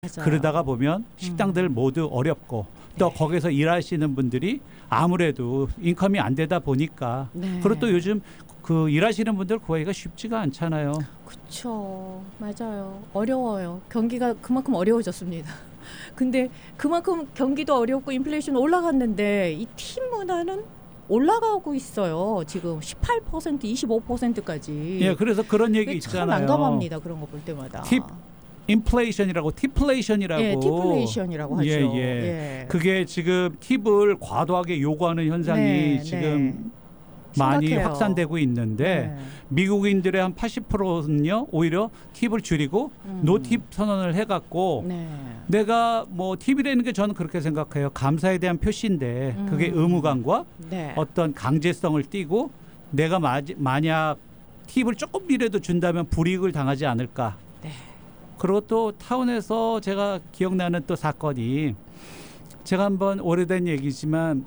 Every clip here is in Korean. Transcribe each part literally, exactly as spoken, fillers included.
맞아요. 그러다가 보면 식당들 음. 모두 어렵고 또 네. 거기서 일하시는 분들이 아무래도 인컴이 안 되다 보니까 네. 그리고 또 요즘 그 일하시는 분들 구하기가 쉽지가 않잖아요. 그렇죠. 맞아요. 어려워요. 경기가 그만큼 어려워졌습니다. 근데 그만큼 경기도 어렵고 인플레이션 올라갔는데 이 팀 문화는 올라가고 있어요. 지금 십팔 퍼센트, 이십오 퍼센트까지. 예, 그래서 그런 얘기 참 있잖아요. 난감합니다. 그런 거 볼 때마다. 팁 인플레이션이라고 티플레이션이라고 예, 티플레이션이라고 하죠. 예, 예. 예. 그게 지금 팁을 과도하게 요구하는 현상이 네, 지금 네. 많이 심각해요. 확산되고 있는데 네. 미국인들의 한 팔십 퍼센트는요 오히려 팁을 줄이고 음. 노팁 선언을 해갖고 네. 내가 뭐 팁이라는 게 저는 그렇게 생각해요. 감사에 대한 표시인데 음. 그게 의무감과 네. 어떤 강제성을 띠고 내가 마, 만약 팁을 조금이라도 준다면 불이익을 당하지 않을까. 네. 그리고 또 타운에서 제가 기억나는 또 사건이 제가 한번 오래된 얘기지만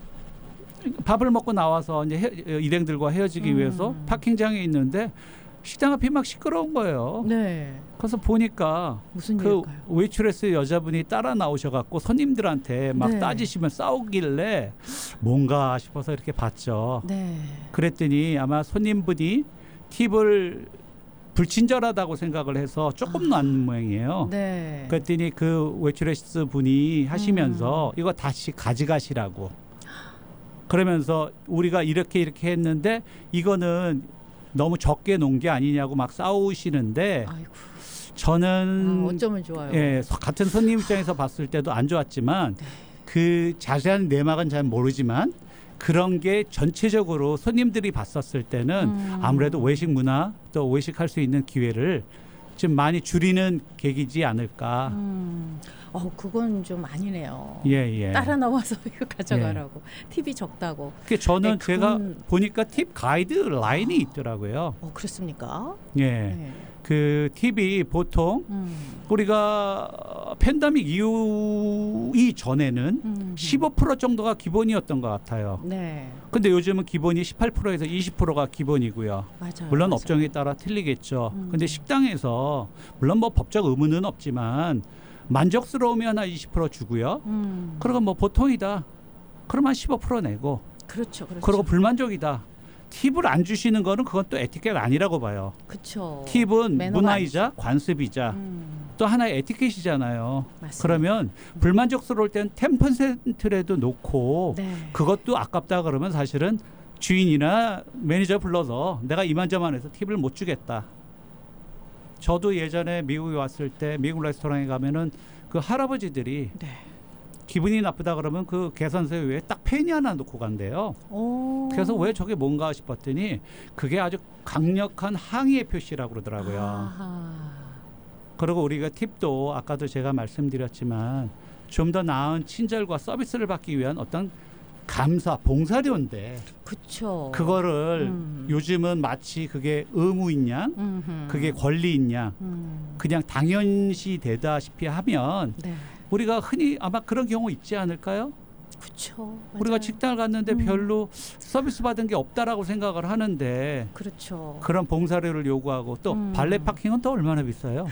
밥을 먹고 나와서 이제 헤, 일행들과 헤어지기 음. 위해서 파킹장에 있는데 식당 앞이 막 시끄러운 거예요. 네. 그래서 보니까 무슨 그 일일까요? 웨이트레스 여자분이 따라 나오셔갖고 손님들한테 막 네. 따지시면 싸우길래 뭔가 싶어서 이렇게 봤죠. 네. 그랬더니 아마 손님분이 팁을 불친절하다고 생각을 해서 조금 아. 난 모양이에요. 네. 그랬더니 그 웨이트레스 분이 하시면서 음. 이거 다시 가져가시라고. 그러면서 우리가 이렇게 이렇게 했는데 이거는 너무 적게 놓은 게 아니냐고 막 싸우시는데 아이고. 저는 아, 어쩌면 좋아요. 예, 서- 같은 손님 입장에서 봤을 때도 안 좋았지만 네. 그 자세한 내막은 잘 모르지만 그런 게 전체적으로 손님들이 봤었을 때는 음. 아무래도 외식 문화 또 외식할 수 있는 기회를 좀 많이 줄이는 계기지 않을까. 음. 어, 그건 좀 아니네요. 예, 예. 따라 나와서 이거 가져가라고. 팁이 적다고. 그 저는 네, 제가 그건- 보니까 팁 가이드 라인이 있더라고요. 어, 그렇습니까? 예. 네. 그 팁이 보통 음. 우리가 팬데믹 이후 이전에는 음. 십오 퍼센트 정도가 기본이었던 것 같아요. 네. 근데 요즘은 기본이 십팔 퍼센트에서 이십 퍼센트가 기본이고요. 맞아요. 물론 맞아요. 업종에 따라 틀리겠죠. 음. 근데 식당에서 물론 뭐 법적 의무는 없지만 만족스러우면 한 이십 퍼센트 주고요. 음. 그리고 뭐 보통이다. 그러면 한 십오 퍼센트 내고. 그렇죠. 그렇죠. 그리고 불만족이다. 팁을 안 주시는 거는 그건 또 에티켓 아니라고 봐요. 그렇죠. 팁은 매너가 문화이자 관습이자 음. 또 하나의 에티켓이잖아요. 맞습니다. 그러면 불만족스러울 땐 십 퍼센트라도 놓고 네. 그것도 아깝다 그러면 사실은 주인이나 매니저 불러서 내가 이만저만해서 팁을 못 주겠다. 저도 예전에 미국에 왔을 때 미국 레스토랑에 가면은 그 할아버지들이 네. 기분이 나쁘다 그러면 그 계산서에 위에 딱 펜이 하나 놓고 간대요. 오. 그래서 왜 저게 뭔가 싶었더니 그게 아주 강력한 항의의 표시라고 그러더라고요. 아하. 그리고 우리가 팁도 아까도 제가 말씀드렸지만 좀 더 나은 친절과 서비스를 받기 위한 어떤 감사, 봉사료인데 그쵸. 그거를 음. 요즘은 마치 그게 의무인 양, 음흠. 그게 권리인 양, 음. 그냥 당연시 되다시피 하면 네. 우리가 흔히 아마 그런 경우 있지 않을까요? 그쵸. 우리가 맞아요. 식당을 갔는데 음. 별로 서비스 받은 게 없다라고 생각을 하는데 그렇죠. 그런 봉사료를 요구하고 또 음. 발레 파킹은 또 얼마나 비싸요?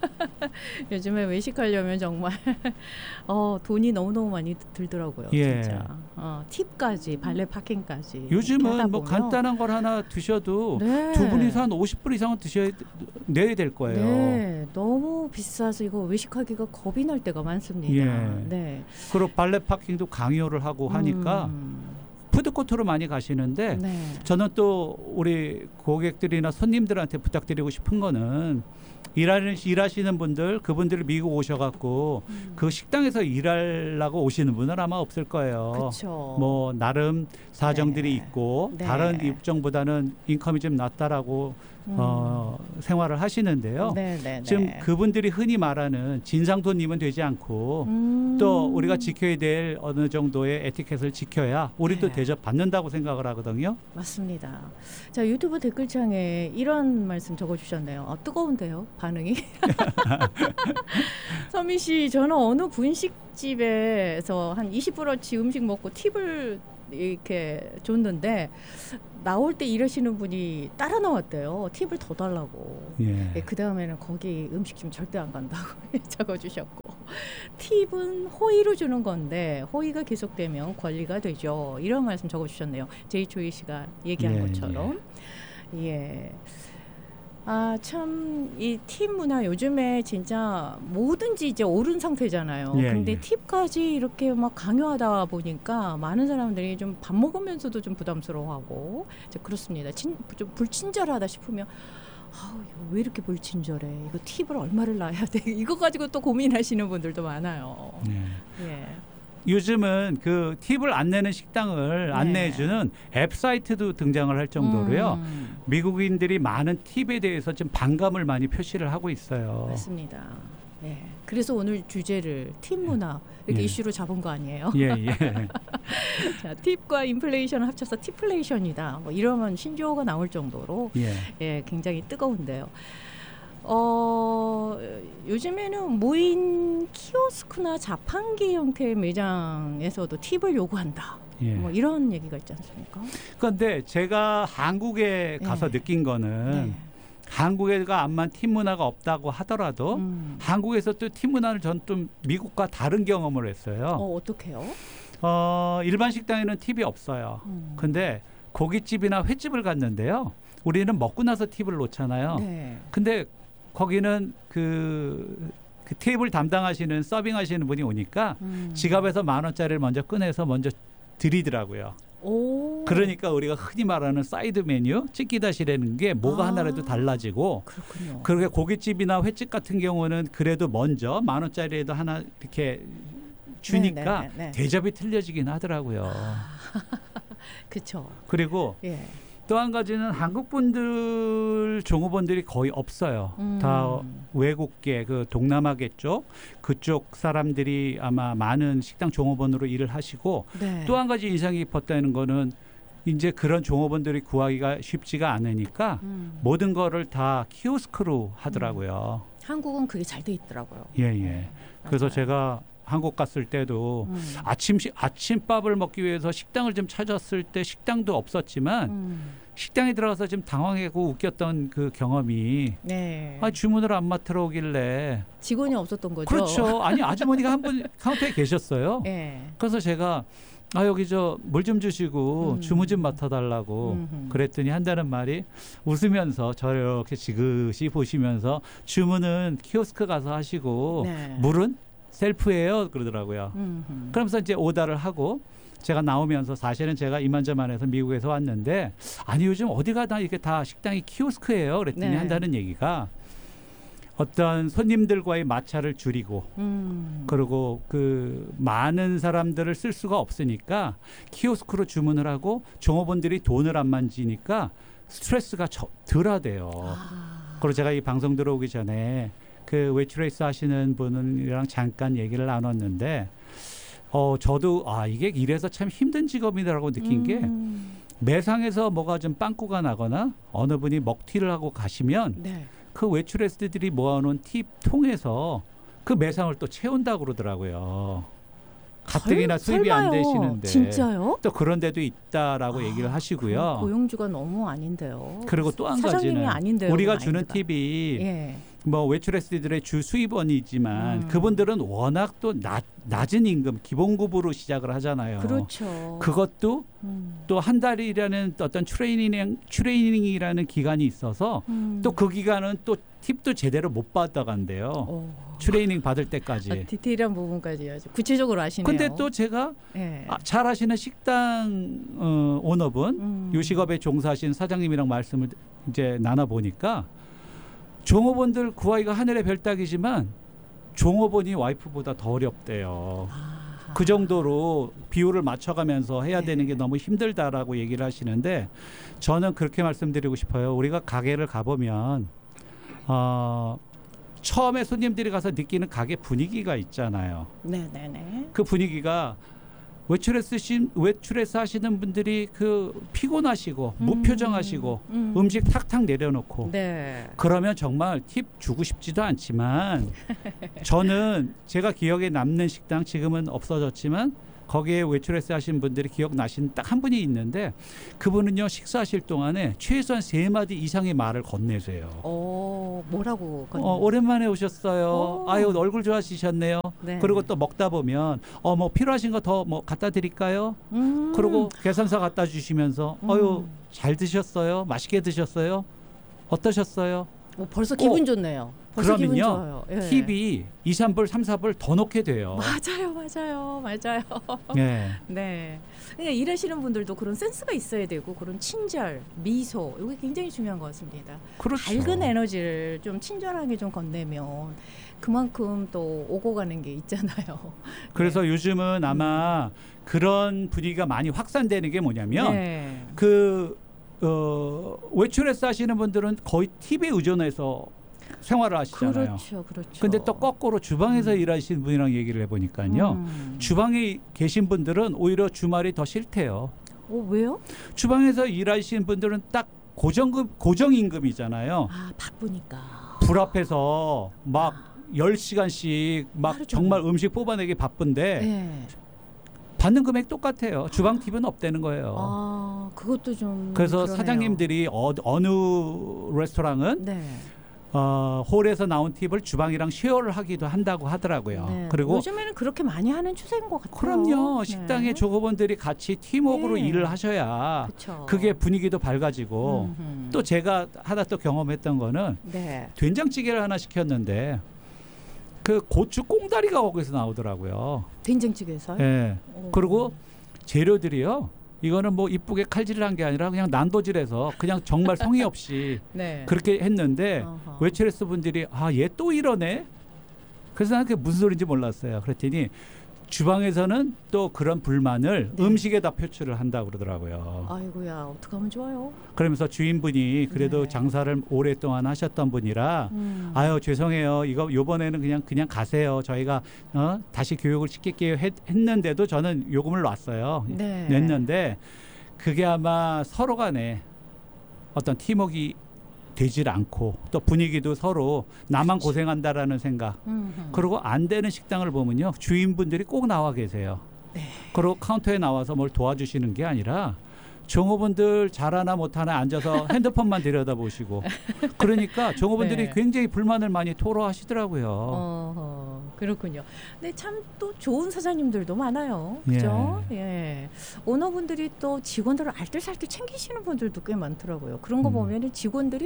요즘에 외식하려면 정말 어, 돈이 너무너무 많이 들더라고요. 예. 진짜. 어, 팁까지 발레 파킹까지. 이렇게 요즘은 하다 뭐 보면 간단한 걸 하나 드셔도 네. 두 분이서 한 오십 불 이상은 드셔야 내야 될 거예요. 네, 너무 비싸서 이거 외식하기가 겁이 날 때가 많습니다. 예. 네. 그리고 발레 파킹도 강요를 하고 하니까 음. 푸드코트로 많이 가시는데 네. 저는 또 우리 고객들이나 손님들한테 부탁드리고 싶은 거는 일하는 일하시는 분들 그분들이 미국 오셔갖고 음. 그 식당에서 일하려고 오시는 분은 아마 없을 거예요. 그렇죠. 뭐 나름 사정들이 네. 있고 네. 다른 입장보다는 인컴이 좀 낮다라고 음. 어, 생활을 하시는데요. 네, 네, 네. 지금 그분들이 흔히 말하는 진상돈님은 되지 않고 음. 또 우리가 지켜야 될 어느 정도의 에티켓을 지켜야 우리도 네. 대접받는다고 생각을 하거든요. 맞습니다. 자, 유튜브 댓글창에 이런 말씀 적어주셨네요. 아, 뜨거운데요, 반응이. 서미 씨, 저는 어느 분식집에서 한 이십 불어치 음식 먹고 팁을 이렇게 줬는데 나올 때 일하시는 분이 따라 나왔대요. 팁을 더 달라고. 예. 예, 그 다음에는 거기 음식점 절대 안 간다고 적어주셨고, 팁은 호의로 주는 건데 호의가 계속되면 권리가 되죠. 이런 말씀 적어주셨네요. 제이초이 씨가 얘기한 예, 것처럼. 예. 예. 아, 참, 이 팁 문화 요즘에 진짜 뭐든지 이제 오른 상태잖아요. 예, 근데 예. 팁까지 이렇게 막 강요하다 보니까 많은 사람들이 좀 밥 먹으면서도 좀 부담스러워하고, 이제 그렇습니다. 친, 좀 불친절하다 싶으면, 아우, 이거 왜 이렇게 불친절해? 이거 팁을 얼마를 놔야 돼? 이거 가지고 또 고민하시는 분들도 많아요. 예. 예. 요즘은 그 팁을 안 내는 식당을 네. 안내해주는 앱 사이트도 등장을 할 정도로요. 음, 미국인들이 많은 팁에 대해서 좀 반감을 많이 표시를 하고 있어요. 맞습니다. 예. 그래서 오늘 주제를 팁 문화 이렇게 예. 이슈로 잡은 거 아니에요? 예, 예. 자, 팁과 인플레이션을 합쳐서 팁플레이션이다. 뭐 이러면 신조어가 나올 정도로 예. 예, 굉장히 뜨거운데요. 어, 요즘에는 무인 키오스크나 자판기 형태의 매장에서도 팁을 요구한다. 예. 뭐 이런 얘기가 있지 않습니까? 그런데 제가 한국에 가서 네. 느낀 거는 네. 한국에가 암만 팁 문화가 없다고 하더라도 음. 한국에서 또 팁 문화를 전 좀 미국과 다른 경험을 했어요. 어, 어떡해요? 어, 일반 식당에는 팁이 없어요. 음. 근데 고깃집이나 횟집을 갔는데요. 우리는 먹고 나서 팁을 놓잖아요. 네. 근데 거기는 그, 그 테이블 담당하시는 서빙하시는 분이 오니까 음. 지갑에서 만 원짜리를 먼저 꺼내서 먼저 드리더라고요. 오. 그러니까 우리가 흔히 말하는 사이드 메뉴, 찌끼다시라는 게 뭐가 아. 하나라도 달라지고, 그렇군요. 그렇게 고깃집이나 횟집 같은 경우는 그래도 먼저 만 원짜리에도 하나 이렇게 주니까 네, 네, 네, 네. 대접이 틀려지긴 하더라고요. 그렇죠. 그리고 예. 또 한 가지는 한국 분들 종업원들이 거의 없어요. 음. 다 외국계 그 동남아계 쪽 그쪽 사람들이 아마 많은 식당 종업원으로 일을 하시고, 네. 또 한 가지 인상이 깊었다는 거는 이제 그런 종업원들이 구하기가 쉽지가 않으니까 음. 모든 거를 다 키오스크로 하더라고요. 한국은 그게 잘 돼 있더라고요. 예, 예. 그래서 맞아요. 제가 한국 갔을 때도 음. 아침 시, 아침밥을 먹기 위해서 식당을 좀 찾았을 때 식당도 없었지만 음. 식당에 들어가서 좀 당황하고 웃겼던 그 경험이, 네. 아, 주문을 안 맡으러 오길래. 직원이 없었던 거죠. 그렇죠. 아니, 아주머니가 한 분 카운터에 계셨어요. 예. 그래서 제가 아, 여기 저 물 좀 주시고 음. 주문 좀 맡아달라고 음흠. 그랬더니 한다는 말이, 웃으면서 저를 이렇게 지그시 보시면서 주문은 키오스크 가서 하시고 네. 물은 셀프예요 그러더라고요. 음흠. 그러면서 이제 오다를 하고 제가 나오면서, 사실은 제가 이만저만해서 미국에서 왔는데, 아니 요즘 어디 가다 이렇게 다 식당이 키오스크예요 그랬더니 네. 한다는 얘기가, 어떤 손님들과의 마찰을 줄이고, 음. 그리고 그 많은 사람들을 쓸 수가 없으니까 키오스크로 주문을 하고 종업원들이 돈을 안 만지니까 스트레스가 저, 덜하대요. 아. 그리고 제가 이 방송 들어오기 전에 그 웨이트레스 하시는 분이랑 잠깐 얘기를 나눴는데, 어 저도 아 이게 이래서 참 힘든 직업이라고 느낀 게, 음. 매상에서 뭐가 좀 빵꾸가 나거나 어느 분이 먹튀를 하고 가시면 네. 그 웨이트레스들이 모아놓은 팁 통해서 그 매상을 또 채운다고 그러더라고요. 가뜩이나 설- 수입이 안 설마요? 되시는데. 진짜요? 또 그런 데도 있다라고 아, 얘기를 하시고요. 그럼 고용주가 너무 아닌데요. 그리고 또 한 사장님이 가지는 아닌데요, 우리가 그 주는 마인드가. 팁이 예. 뭐 웨이트레스들의 주 수입원이지만 음. 그분들은 워낙 또 낮, 낮은 임금 기본급으로 시작을 하잖아요. 그렇죠. 그것도 음. 또 한 달이라는 어떤 트레이닝 트레이닝이라는 기간이 있어서 음. 또 그 기간은 또 팁도 제대로 못 받아간대요. 오. 트레이닝 받을 때까지. 아, 디테일한 부분까지 아주 구체적으로 아시네요. 근데 또 제가 예. 아, 잘 아시는 식당 어, 오너분, 음. 요식업에 종사하신 사장님이랑 말씀을 이제 나눠 보니까, 종업원들 구하기가 하늘의 별따기지만 종업원이 와이프보다 더 어렵대요. 아. 그 정도로 비율을 맞춰가면서 해야 네. 되는 게 너무 힘들다라고 얘기를 하시는데, 저는 그렇게 말씀드리고 싶어요. 우리가 가게를 가보면 어, 처음에 손님들이 가서 느끼는 가게 분위기가 있잖아요. 네네네. 그 분위기가 외출해서 외출해서 하시는 분들이 그 피곤하시고 음. 무표정하시고 음. 음식 탁탁 내려놓고, 네. 그러면 정말 팁 주고 싶지도 않지만, 저는 제가 기억에 남는 식당, 지금은 없어졌지만 거기에 웨이트레스 하신 분들이 기억나신 딱 한 분이 있는데 그분은요 식사하실 동안에 최소한 세 마디 이상의 말을 건네세요. 어, 뭐라고 건네? 어, 오랜만에 오셨어요. 오. 아유 얼굴 좋아지셨네요. 네. 그리고 또 먹다 보면 어 뭐 필요하신 거 더 뭐 갖다 드릴까요? 음. 그리고 계산서 갖다 주시면서 음. 어유 잘 드셨어요? 맛있게 드셨어요? 어떠셨어요? 어, 벌써 기분 어. 좋네요. 벌써 기분 그러면요 좋아요. 예. 팁이 이, 삼 불, 삼, 사 불 더 넣게 돼요. 맞아요, 맞아요, 맞아요. 네. 네. 그러니까 일하시는 분들도 그런 센스가 있어야 되고 그런 친절, 미소 이게 굉장히 중요한 것 같습니다. 그렇죠. 밝은 에너지를 좀 친절하게 좀 건네면 그만큼 또 오고 가는 게 있잖아요. 그래서 네. 요즘은 아마 그런 분위기가 많이 확산되는 게 뭐냐면 네. 그 어, 외출해서 하시는 분들은 거의 팁에 의존해서 생활을 하시잖아요. 그렇죠, 그렇죠. 근데 또 거꾸로 주방에서 음. 일하시는 분이랑 얘기를 해보니까요. 음. 주방에 계신 분들은 오히려 주말이 더 싫대요. 어, 왜요? 주방에서 일하시는 분들은 딱 고정금, 고정임금이잖아요. 아, 바쁘니까. 불 앞에서 막 열 시간씩 막 하루 종일. 정말 음식 뽑아내기 바쁜데 네. 받는 금액 똑같아요. 주방 팁은 없다는 거예요. 아, 그것도 좀 그래서 그러네요. 사장님들이 어, 어느 레스토랑은 네. 어, 홀에서 나온 팁을 주방이랑 쉐어를 하기도 한다고 하더라고요. 네. 그리고 요즘에는 그렇게 많이 하는 추세인 것 같아요. 그럼요. 네. 식당의 조업원들이 같이 팀워크로 네. 일을 하셔야 그쵸. 그게 분위기도 밝아지고 음흠. 또 제가 하나 또 경험했던 거는 네. 된장찌개를 하나 시켰는데 그 고추 꽁다리가 거기서 나오더라고요. 된장찌개에서요? 예. 오. 그리고 재료들이요. 이거는 뭐 이쁘게 칼질을 한 게 아니라 그냥 난도질해서 그냥 정말 성의 없이 네. 그렇게 했는데 어허. 웨이트레스 분들이 아, 얘 또 이러네. 그래서 나는 그게 무슨 소리인지 몰랐어요. 그랬더니 주방에서는 또 그런 불만을 네. 음식에다 표출을 한다고 그러더라고요. 아이고야, 어떡하면 좋아요? 그러면서 주인분이 그래도 네. 장사를 오랫동안 하셨던 분이라 음. 아유 죄송해요. 이거 요번에는 그냥 그냥 가세요. 저희가 어? 다시 교육을 시킬게요 했, 했는데도 저는 요금을 놨어요. 네. 냈는데 그게 아마 서로 간에 어떤 팀워크가 되질 않고 또 분위기도 서로 나만 그렇죠. 고생한다라는 생각. 음흠. 그리고 안 되는 식당을 보면요. 주인분들이 꼭 나와 계세요. 네. 그리고 카운터에 나와서 뭘 도와주시는 게 아니라 종업원들 잘하나 못하나 앉아서 핸드폰만 들여다보시고 그러니까 종업원들이 네. 굉장히 불만을 많이 토로하시더라고요. 어허, 그렇군요. 근데 참 또 좋은 사장님들도 많아요. 그죠? 예. 오너분들이 또 직원들을 알뜰살뜰 챙기시는 분들도 꽤 많더라고요. 그런 거 음. 보면은 직원들이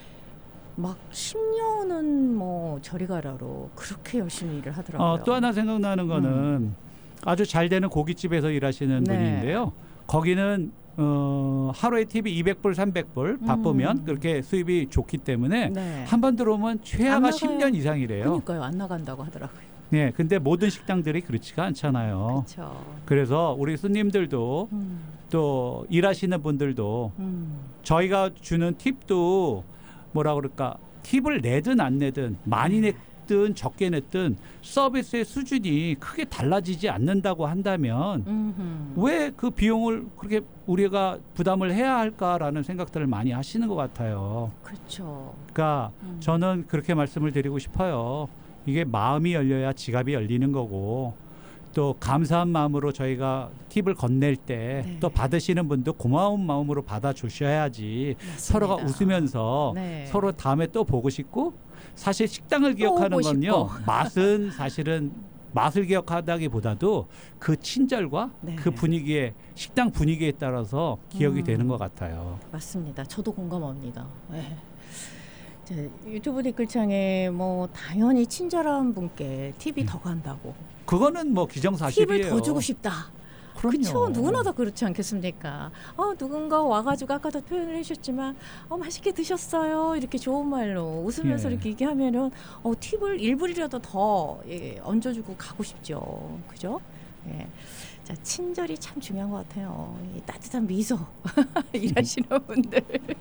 막 십 년은 뭐 저리 가라로 그렇게 열심히 일을 하더라고요. 어, 또 하나 생각나는 거는 음. 아주 잘 되는 고깃집에서 일하시는 네. 분인데요. 거기는 어, 하루에 팁이 이백 불, 삼백 불 바쁘면 음. 그렇게 수입이 좋기 때문에 네. 한 번 들어오면 안 최하가 나가요. 십 년 이상이래요. 그러니까요. 안 나간다고 하더라고요. 네, 근데 모든 식당들이 그렇지가 않잖아요. 그렇죠. 그래서 우리 손님들도 음. 또 일하시는 분들도 음. 저희가 주는 팁도 뭐라 그럴까 팁을 내든 안 내든 많이 냈든 적게 냈든 서비스의 수준이 크게 달라지지 않는다고 한다면 음흠. 왜 그 비용을 그렇게 우리가 부담을 해야 할까라는 생각들을 많이 하시는 것 같아요. 그렇죠. 그러니까 음. 저는 그렇게 말씀을 드리고 싶어요. 이게 마음이 열려야 지갑이 열리는 거고 또 감사한 마음으로 저희가 팁을 건넬 때 또 네. 받으시는 분도 고마운 마음으로 받아주셔야지 맞습니다. 서로가 웃으면서 네. 서로 다음에 또 보고 싶고 사실 식당을 또 기억하는 오고 건요 싶고. 맛은 사실은 맛을 기억하다기보다도 그 친절과 네. 그 분위기에 식당 분위기에 따라서 기억이 음. 되는 것 같아요. 맞습니다. 저도 공감합니다. 네. 이제 유튜브 댓글창에 뭐 당연히 친절한 분께 팁이 더 간다고. 그거는 뭐 기정사실이에요. 팁을 더 주고 싶다. 그럼요. 그렇죠. 누구나 다 그렇지 않겠습니까? 어, 누군가 와가지고 아까도 표현을 해주셨지만 어, 맛있게 드셨어요. 이렇게 좋은 말로 웃으면서 예. 이렇게 얘기하면은 어, 팁을 일 불이라도 더 예, 얹어주고 가고 싶죠. 그죠? 예. 자, 친절이 참 중요한 것 같아요. 이 따뜻한 미소 일하시는 분들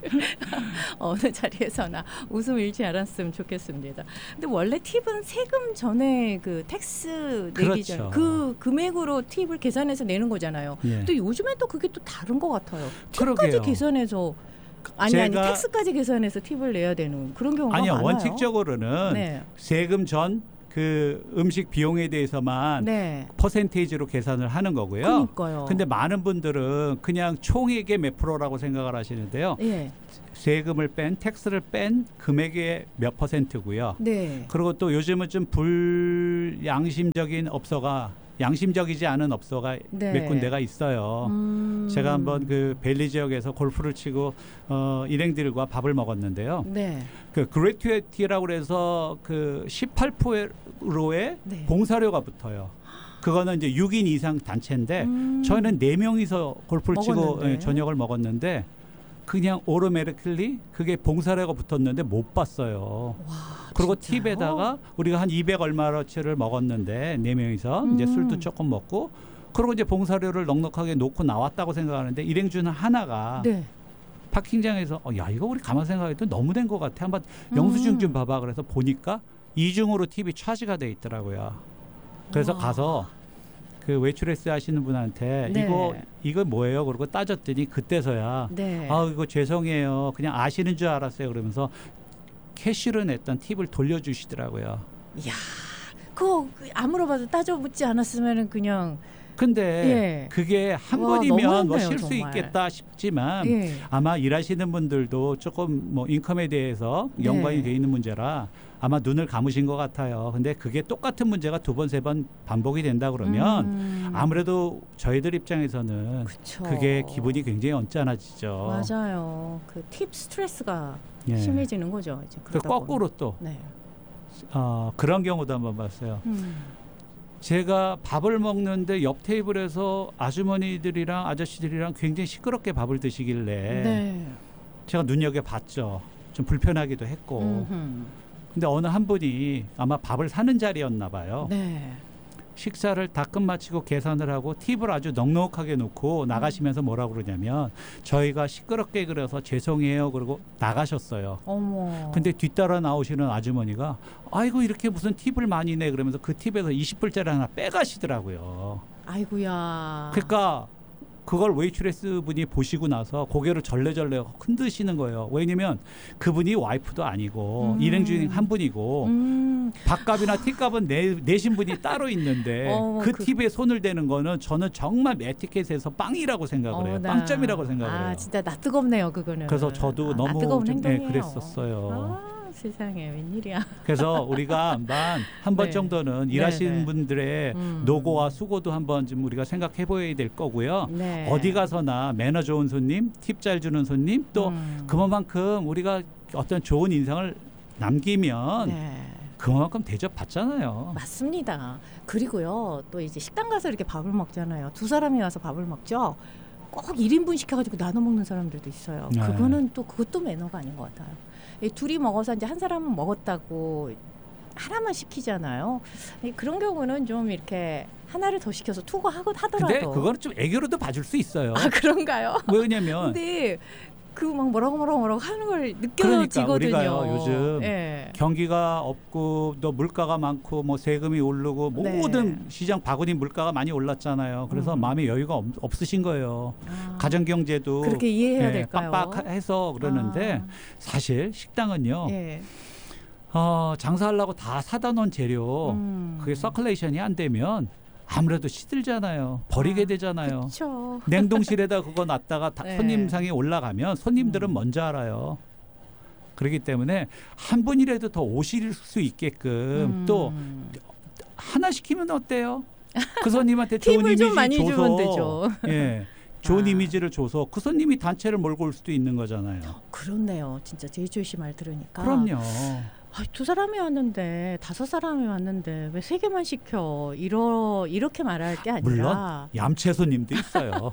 어느 자리에서나 웃음 잃지 않았으면 좋겠습니다. 근데 원래 팁은 세금 전에 그 텍스 내기 그렇죠. 전 그 금액으로 팁을 계산해서 내는 거잖아요. 예. 또 요즘엔 또 그게 또 다른 것 같아요. 팁까지 그러게요. 계산해서 아니 아니 제가- 텍스까지 계산해서 팁을 내야 되는 그런 경우가 아니요 많아요. 원칙적으로는 네. 세금 전 그 음식 비용에 대해서만 네. 퍼센테이지로 계산을 하는 거고요. 그러니까요. 근데 많은 분들은 그냥 총액의 몇 프로라고 생각을 하시는데요. 예. 세금을 뺀 텍스를 뺀 금액의 몇 퍼센트고요. 네. 그리고 또 요즘은 좀 불양심적인 업소가 양심적이지 않은 업소가 네. 몇 군데가 있어요. 음. 제가 한번 그 벨리 지역에서 골프를 치고 어, 일행들과 밥을 먹었는데요. 네. 그 그레튜이티라고 해서 그 십팔 프로의 네. 봉사료가 붙어요. 그거는 이제 육 인 이상 단체인데 음. 저희는 네 명이서 골프를 치고 먹었는데. 예, 저녁을 먹었는데 그냥 오르메르클리 그게 봉사료가 붙었는데 못 봤어요. 와, 그리고 진짜요? 팁에다가 우리가 한 이백 얼마어치를 먹었는데 네 명이서 음. 이제 술도 조금 먹고 그리고 이제 봉사료를 넉넉하게 놓고 나왔다고 생각하는데 일행 중 하나가 네. 파킹장에서 어, 야 이거 우리 가만 생각해도 너무 된 것 같아. 한번 음. 영수증 좀 봐봐. 그래서 보니까 이중으로 팁이 차지가 돼 있더라고요. 그래서 와. 가서 그 웨이트레스 하시는 분한테 네. 이거 이거 뭐예요? 그러고 따졌더니 그때서야 네. 아 이거 죄송해요. 그냥 아시는 줄 알았어요. 그러면서 캐시로 냈던 팁을 돌려주시더라고요. 이야, 그거 안 물어봐도 따져 묻지 않았으면은 그냥 근데 예. 그게 한 와, 번이면 뭐 너무했네요, 쉴 수 정말. 있겠다 싶지만 예. 아마 일하시는 분들도 조금 뭐 인컴에 대해서 네. 연관이 돼 있는 문제라 아마 눈을 감으신 것 같아요. 근데 그게 똑같은 문제가 두 번, 세 번 반복이 된다 그러면 음. 아무래도 저희들 입장에서는 그쵸. 그게 기분이 굉장히 언짢아지죠. 맞아요. 그 팁 스트레스가 예. 심해지는 거죠. 이제 그 그러다 거꾸로 또 보면. 네. 어, 그런 경우도 한번 봤어요. 음. 제가 밥을 먹는데 옆 테이블에서 아주머니들이랑 아저씨들이랑 굉장히 시끄럽게 밥을 드시길래 네. 제가 눈여겨봤죠. 좀 불편하기도 했고. 음흠. 근데 어느 한 분이 아마 밥을 사는 자리였나 봐요. 네. 식사를 다 끝마치고 계산을 하고 팁을 아주 넉넉하게 놓고 나가시면서 뭐라고 그러냐면 저희가 시끄럽게 그려서 죄송해요 그러고 나가셨어요. 어머. 근데 뒤따라 나오시는 아주머니가 아이고 이렇게 무슨 팁을 많이 내 그러면서 그 팁에서 이십 불짜리 하나 빼가시더라고요. 아이고야. 그러니까 그걸 웨이트레스 분이 보시고 나서 고개를 절레절레 흔드시는 거예요. 왜냐면 그분이 와이프도 아니고 음. 일행 중에 한 분이고 음. 밥값이나 팁값은 내, 내신 분이 따로 있는데 어, 그, 그- 팁에 손을 대는 거는 저는 정말 에티켓에서 빵이라고 생각을 해요. 어머나. 빵점이라고 생각을 아, 해요. 진짜 나 뜨겁네요, 그거는. 그래서 저도 아, 너무 나 뜨거운 좀, 네, 행동이에요. 그랬었어요. 아, 세상에 웬일이야. 그래서 우리가 한번 한 번 네. 정도는 네, 일하시는 네. 분들의 음. 노고와 수고도 한번 좀 우리가 생각해 보아야 될 거고요. 네. 어디 가서나 매너 좋은 손님, 팁 잘 주는 손님, 또 음. 그만큼 우리가 어떤 좋은 인상을 남기면 네. 그만큼 대접 받잖아요. 맞습니다. 그리고요, 또 이제 식당 가서 이렇게 밥을 먹잖아요. 두 사람이 와서 밥을 먹죠. 꼭 일 인분 시켜가지고 나눠 먹는 사람들도 있어요. 네. 그거는 또 그것도 매너가 아닌 것 같아요. 이 둘이 먹어서 이제 한 사람은 먹었다고 하나만 시키잖아요. 이 그런 경우는 좀 이렇게 하나를 더 시켜서 투고하고 하더라도. 근데 그거는 좀 애교로도 봐줄 수 있어요. 아 그런가요? 왜냐면 근데 그 막 뭐라고 뭐라고 뭐라고 하는 걸 그러니까 느껴지거든요. 우리가요, 요즘 예. 경기가 없고 또 물가가 많고 뭐 세금이 오르고 네. 모든 시장 바구니 물가가 많이 올랐잖아요. 그래서 음. 마음의 여유가 없, 없으신 거예요. 아, 가정 경제도 그렇게 이해해야 예, 될까요? 빡빡해서 그러는데 아, 사실 식당은요. 예. 어, 장사하려고 다 사다 놓은 재료 음. 그게 서큘레이션이 안 되면 아무래도 시들잖아요. 버리게 아, 되잖아요. 그렇죠. 냉동실에다 그거 놨다가 다 네. 손님상에 올라가면 손님들은 음. 먼저 알아요. 그렇기 때문에 한 분이라도 더 오실 수 있게끔 음. 또 하나 시키면 어때요? 그 손님한테 좋은 팁을 이미지 좀 많이 줘서 주면 되죠. 예, 좋은 아. 이미지를 줘서 그 손님이 단체를 몰고 올 수도 있는 거잖아요. 그렇네요. 진짜 제이조이 씨 말 들으니까. 그럼요. 아, 두 사람이 왔는데 다섯 사람이 왔는데 왜 세 개만 시켜? 이러 이렇게 말할 게 아니라. 물론 얌체 손님도 있어요.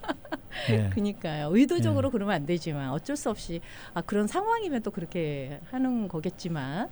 예. 그러니까요. 의도적으로 네. 그러면 안 되지만 어쩔 수 없이 아 그런 상황이면 또 그렇게 하는 거겠지만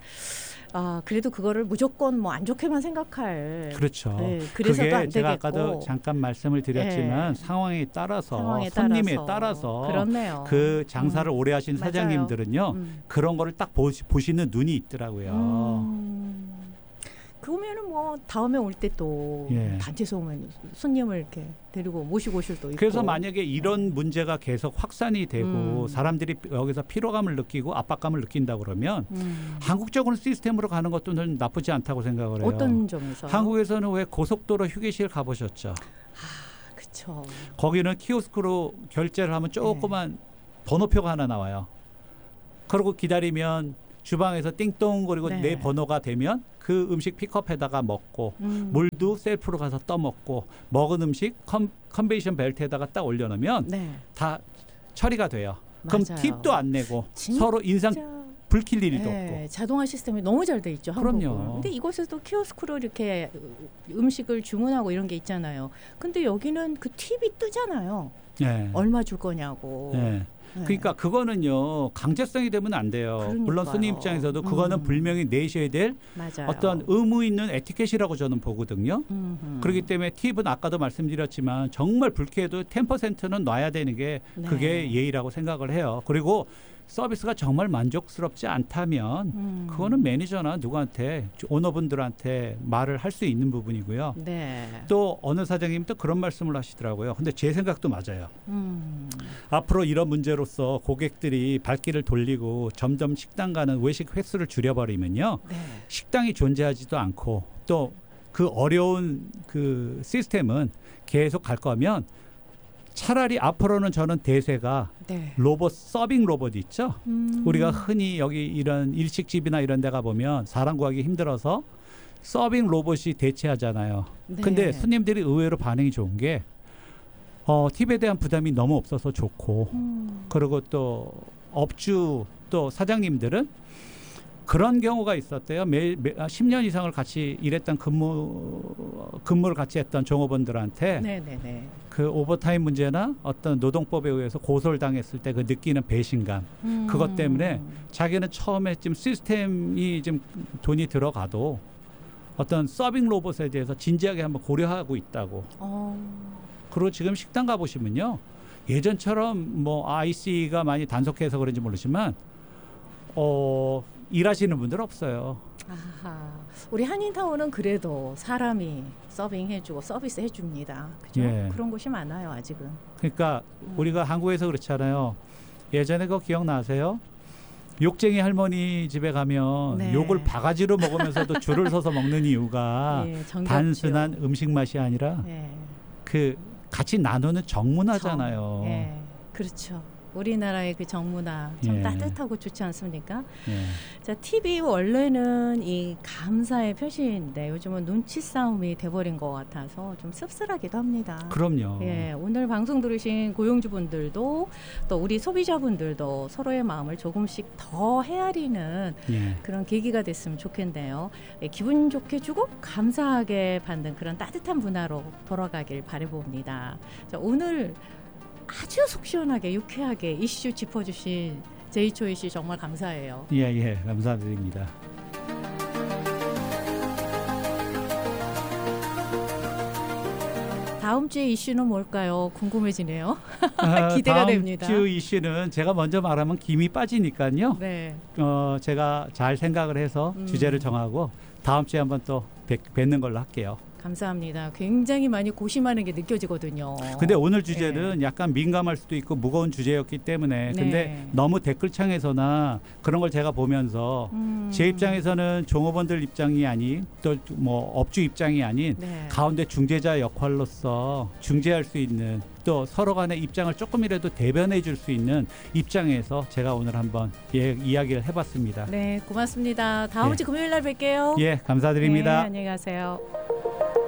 아 그래도 그거를 무조건 뭐 안 좋게만 생각할. 그렇죠. 네, 그래서도 그게 안 제가 되겠고. 아까도 잠깐 말씀을 드렸지만 예. 상황에 따라서 상황에 손님에 따라서. 따라서 그렇네요. 그 장사를 음. 오래 하신 맞아요. 사장님들은요 음. 그런 거를 딱 보시, 보시는 눈이 있더라고요. 음. 그러면은 뭐 다음에 올 때 또 예. 단체에서 오면 손님을 이렇게 데리고 모시고 오실 수도 있고. 그래서 만약에 이런 문제가 계속 확산이 되고 음. 사람들이 여기서 피로감을 느끼고 압박감을 느낀다 그러면 음. 한국적으로 시스템으로 가는 것도 는 나쁘지 않다고 생각을 해요. 어떤 점에서? 한국에서는 왜 고속도로 휴게실 가보셨죠? 아, 그렇죠. 거기는 키오스크로 결제를 하면 조그만 네. 번호표가 하나 나와요. 그러고 기다리면 주방에서 띵동거리고 네. 내 번호가 되면 그 음식 픽업해다가 먹고 음. 물도 셀프로 가서 떠먹고 먹은 음식 컨, 컨베이션 벨트에다가 딱 올려놓으면 네. 다 처리가 돼요. 맞아요. 그럼 팁도 안 내고 서로 인상 불킬 일도 네, 없고. 자동화 시스템이 너무 잘 돼 있죠. 한국은. 그럼요. 근데 이곳에도 키오스크로 이렇게 음식을 주문하고 이런 게 있잖아요. 근데 여기는 그 팁이 뜨잖아요. 네. 얼마 줄 거냐고. 네. 네. 그러니까 그거는요 강제성이 되면 안 돼요. 그러니까요. 물론 손님 입장에서도 그거는 음. 분명히 내셔야 될 맞아요. 어떤 의무 있는 에티켓이라고 저는 보거든요. 음흠. 그렇기 때문에 팁은 아까도 말씀드렸지만 정말 불쾌해도 십 퍼센트는 놔야 되는 게 네. 그게 예의라고 생각을 해요. 그리고 서비스가 정말 만족스럽지 않다면 음. 그거는 매니저나 누구한테 오너분들한테 말을 할 수 있는 부분이고요. 네. 또 어느 사장님도 그런 말씀을 하시더라고요. 근데 제 생각도 맞아요. 음. 앞으로 이런 문제로서 고객들이 발길을 돌리고 점점 식당 가는 외식 횟수를 줄여버리면요. 네. 식당이 존재하지도 않고 또 그 어려운 그 시스템은 계속 갈 거면 차라리 앞으로는 저는 대세가 네. 로봇 서빙 로봇 있죠. 음. 우리가 흔히 여기 이런 일식집이나 이런 데 가보면 사람 구하기 힘들어서 서빙 로봇이 대체하잖아요. 네. 근데 손님들이 의외로 반응이 좋은 게 어, 팁에 대한 부담이 너무 없어서 좋고 음. 그리고 또 업주 또 사장님들은 그런 경우가 있었대요. 매, 매, 십 년 이상을 같이 일했던 근무, 근무를 같이 했던 종업원들한테 네네네. 그 오버타임 문제나 어떤 노동법에 의해서 고소를 당했을 때 그 느끼는 배신감 음. 그것 때문에 자기는 처음에 지금 시스템이 좀 돈이 들어가도 어떤 서빙 로봇에 대해서 진지하게 한번 고려하고 있다고. 어. 그리고 지금 식당 가보시면요. 예전처럼 뭐 아이씨가 많이 단속해서 그런지 모르지만 어, 일하시는 분들 없어요. 아하. 우리 한인타운은 그래도 사람이 서빙해주고 서비스 해줍니다. 그죠? 예. 그런 곳이 많아요, 아직은. 그러니까 음. 우리가 한국에서 그렇잖아요. 예전에 그거 기억나세요? 욕쟁이 할머니 집에 가면 네. 욕을 바가지로 먹으면서도 줄을 서서 먹는 이유가 예, 단순한 음식 맛이 아니라 예. 그 같이 나누는 정문화잖아요. 정. 예. 그렇죠. 우리나라의 그 정문화 참 예. 따뜻하고 좋지 않습니까? 예. 자, 팁이 원래는 이 감사의 표시인데 요즘은 눈치 싸움이 돼버린 것 같아서 좀 씁쓸하기도 합니다. 그럼요. 예, 오늘 방송 들으신 고용주분들도 또 우리 소비자분들도 서로의 마음을 조금씩 더 헤아리는 예. 그런 계기가 됐으면 좋겠네요. 예, 기분 좋게 주고 감사하게 받는 그런 따뜻한 문화로 돌아가길 바라봅니다. 자, 오늘 아주 속 시원하게 유쾌하게 이슈 짚어주신 제이초이 씨 정말 감사해요. 예, 예, 감사드립니다. 다음 주의 이슈는 뭘까요? 궁금해지네요. 기대가 다음 됩니다. 다음 주 이슈는 제가 먼저 말하면 김이 빠지니까요. 네. 어, 제가 잘 생각을 해서 음. 주제를 정하고 다음 주에 한번 또 뵙, 뵙는 걸로 할게요. 감사합니다. 굉장히 많이 고심하는 게 느껴지거든요. 근데 오늘 주제는 네. 약간 민감할 수도 있고 무거운 주제였기 때문에 네. 근데 너무 댓글창에서나 그런 걸 제가 보면서 음. 제 입장에서는 종업원들 입장이 아닌 또 뭐 업주 입장이 아닌 네. 가운데 중재자 역할로서 중재할 수 있는 또 서로 간의 입장을 조금이라도 대변해 줄 수 있는 입장에서 제가 오늘 한번 예, 이야기를 해봤습니다. 네, 고맙습니다. 다음 주 예. 금요일 날 뵐게요. 예, 감사드립니다. 네, 안녕히 가세요.